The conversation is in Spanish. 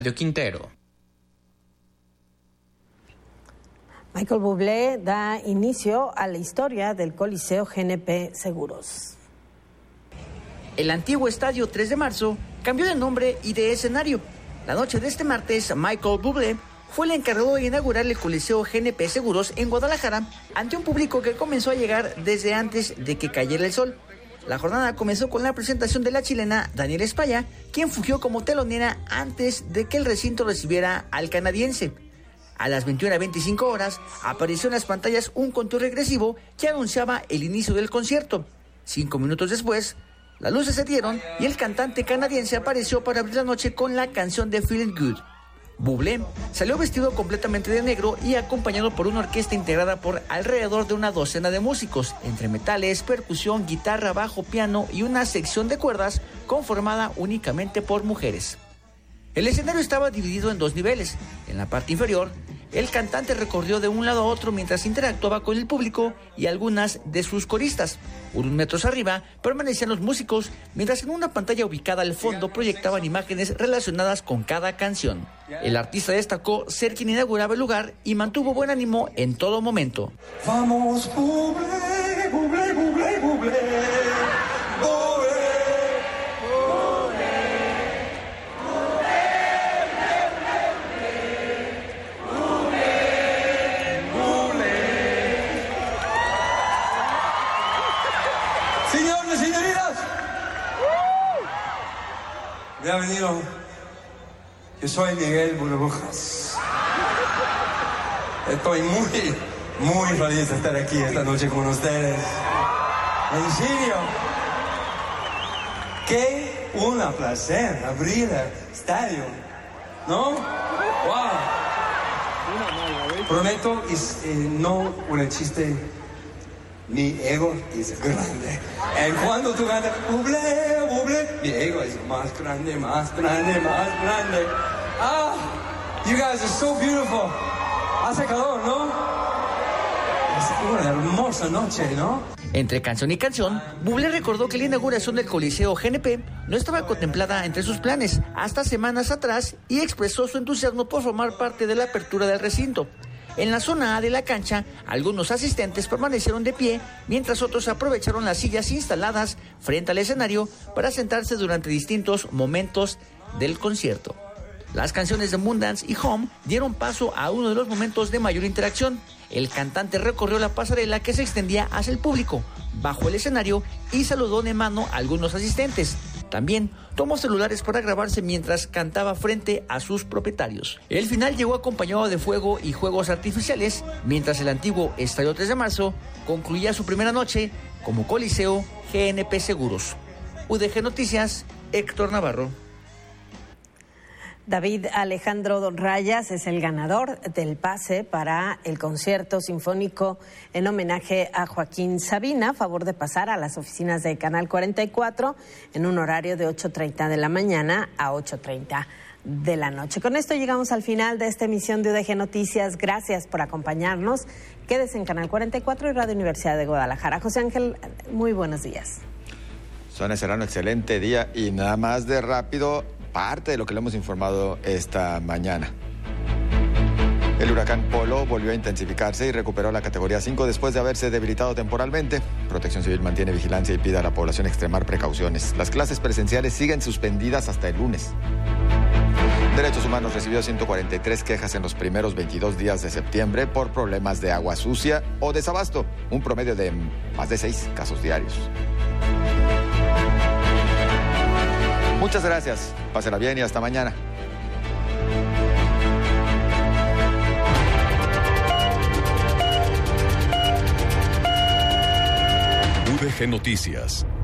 de Quintero. Michael Bublé da inicio a la historia del Coliseo GNP Seguros. El antiguo estadio 3 de marzo cambió de nombre y de escenario. La noche de este martes, Michael Bublé fue el encargado de inaugurar el Coliseo GNP Seguros en Guadalajara ante un público que comenzó a llegar desde antes de que cayera el sol. La jornada comenzó con la presentación de la chilena Daniela España, quien fungió como telonera antes de que el recinto recibiera al canadiense. A las 21:25 horas apareció en las pantallas un conteo regresivo que anunciaba el inicio del concierto. 5 minutos después, las luces se dieron y el cantante canadiense apareció para abrir la noche con la canción de Feeling Good. Bublé salió vestido completamente de negro y acompañado por una orquesta integrada por alrededor de una docena de músicos, entre metales, percusión, guitarra, bajo, piano y una sección de cuerdas conformada únicamente por mujeres. El escenario estaba dividido en 2 niveles. En la parte inferior, el cantante recorrió de un lado a otro mientras interactuaba con el público y algunas de sus coristas. Unos metros arriba permanecían los músicos, mientras en una pantalla ubicada al fondo proyectaban imágenes relacionadas con cada canción. El artista destacó ser quien inauguraba el lugar y mantuvo buen ánimo en todo momento. Vamos, Bublé, Bublé, Bublé, Bublé. Señores, señoritas, bienvenido. Yo soy Miguel Burbujas. Estoy muy feliz de estar aquí esta noche con ustedes. En serio, qué un placer abrir el estadio, ¿no? Wow. Prometo, no un chiste. Mi ego es grande. Y cuando tú cantas, Bublé, Bublé, mi ego es más grande, más grande, más grande. Ah, you guys are so beautiful. Hace calor, ¿no? Es una hermosa noche, ¿no? Entre canción y canción, Bublé recordó que la inauguración del Coliseo GNP no estaba contemplada entre sus planes hasta semanas atrás y expresó su entusiasmo por formar parte de la apertura del recinto. En la zona A de la cancha, algunos asistentes permanecieron de pie, mientras otros aprovecharon las sillas instaladas frente al escenario para sentarse durante distintos momentos del concierto. Las canciones de Moondance y Home dieron paso a uno de los momentos de mayor interacción. El cantante recorrió la pasarela que se extendía hacia el público, bajó el escenario y saludó de mano a algunos asistentes. También tomó celulares para grabarse mientras cantaba frente a sus propietarios. El final llegó acompañado de fuego y juegos artificiales, mientras el antiguo Estadio 3 de marzo concluía su primera noche como Coliseo GNP Seguros. UDG Noticias, Héctor Navarro. David Alejandro Rayas es el ganador del pase para el concierto sinfónico en homenaje a Joaquín Sabina, a favor de pasar a las oficinas de Canal 44 en un horario de 8:30 de la mañana a 8:30 de la noche. Con esto llegamos al final de esta emisión de UDG Noticias. Gracias por acompañarnos. Quédese en Canal 44 y Radio Universidad de Guadalajara. José Ángel, muy buenos días. Sonia Serrano, excelente día y nada más de rápido, parte de lo que le hemos informado esta mañana. El huracán Polo volvió a intensificarse y recuperó la categoría 5 después de haberse debilitado temporalmente. Protección Civil mantiene vigilancia y pide a la población extremar precauciones. Las clases presenciales siguen suspendidas hasta el lunes. Derechos Humanos recibió 143 quejas en los primeros 22 días de septiembre por problemas de agua sucia o desabasto, un promedio de más de 6 casos diarios. Muchas gracias, pásela bien y hasta mañana. UDG Noticias.